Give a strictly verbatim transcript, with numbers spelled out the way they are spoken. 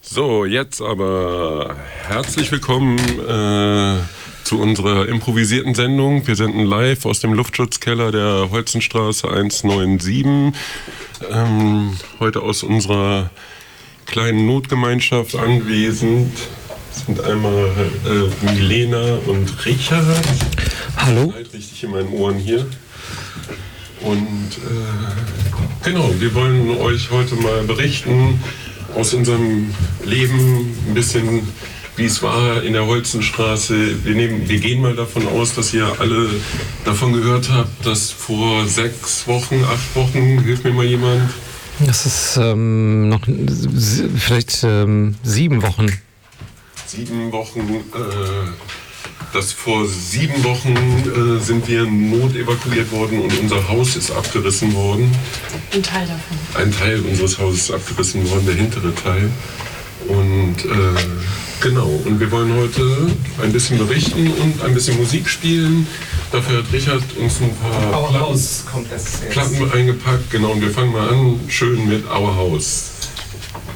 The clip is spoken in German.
So, jetzt aber herzlich willkommen äh, zu unserer improvisierten Sendung. Wir senden live aus dem Luftschutzkeller der Holzenstraße hundertsiebenundneunzig. Ähm, heute aus unserer kleinen Notgemeinschaft anwesend sind einmal äh, Milena und Richard. Hallo. Halt richtig in meinen Ohren hier. Und äh, genau, wir wollen euch heute mal berichten aus unserem Leben, ein bisschen wie es war in der Holzenstraße. Wir, nehmen, wir gehen mal davon aus, dass ihr alle davon gehört habt, dass vor sechs Wochen, acht Wochen, hilft mir mal jemand? Das ist ähm, noch vielleicht ähm, sieben Wochen. Sieben Wochen, äh, dass vor sieben Wochen äh, sind wir notevakuiert worden und unser Haus ist abgerissen worden. Ein Teil davon. Ein Teil unseres Hauses ist abgerissen worden, der hintere Teil. Und äh, genau, und wir wollen heute ein bisschen berichten und ein bisschen Musik spielen. Dafür hat Richard uns ein paar Our House kommt das Platten, Platten eingepackt. Genau, und wir fangen mal an, schön mit Our House.